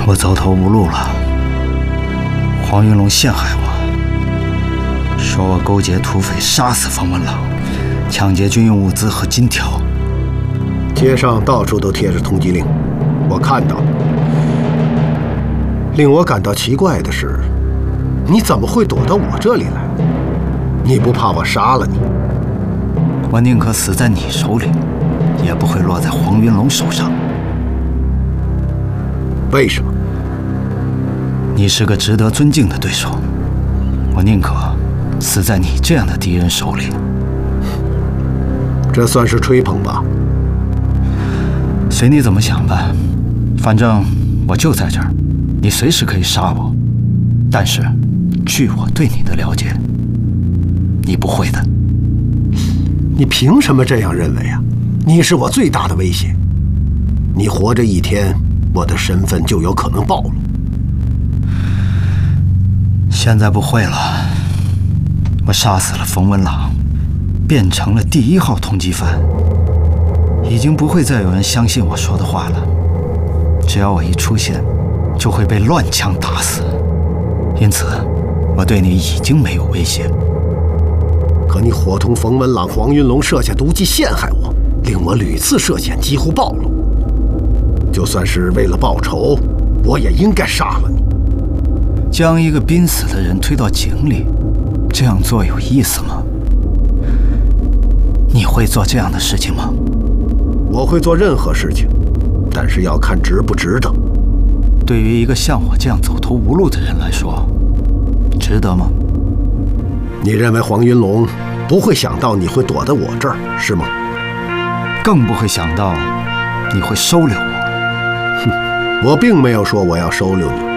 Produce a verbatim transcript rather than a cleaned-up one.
我走投无路了。黄云龙陷害我，说我勾结土匪杀死冯文朗，抢劫军用物资和金条。 街上到处都贴着通缉令，我看到了。令我感到奇怪的是，你怎么会躲到我这里来？你不怕我杀了你？ 我宁可死在你手里，也不会落在黄云龙手上。 为什么？ 你是个值得尊敬的对手，我宁可死在你这样的敌人手里。 这算是吹捧吧？ 随你怎么想吧，反正我就在这儿，你随时可以杀我。但是，据我对你的了解，你不会的。 你凭什么这样认为啊？你是我最大的威胁。你活着一天，我的身份就有可能暴露。 现在不会了，我杀死了冯文朗，变成了第一号通缉犯，已经不会再有人相信我说的话了。只要我一出现，就会被乱枪打死。因此，我对你已经没有威胁。 可你伙同冯文朗、黄云龙设下毒计陷害我，令我屡次涉险，几乎暴露。就算是为了报仇，我也应该杀了你。 将一个濒死的人推到井里，这样做有意思吗？你会做这样的事情吗？ 我会做任何事情，但是要看值不值得。 对于一个像我这样走投无路的人来说，值得吗？ 你认为黄云龙不会想到你会躲在我这儿，是吗？ 更不会想到你会收留我。 哼，我并没有说我要收留你。